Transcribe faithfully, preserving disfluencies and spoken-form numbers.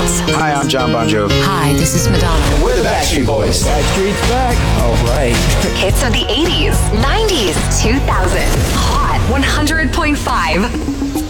hits. Hi, I'm John Bon Jovi. Hi, this is Madonna. We're the Backstreet Boys. Backstreet's back. All right. Hits of the eighties, nineties, two thousand. Hot one hundred point five.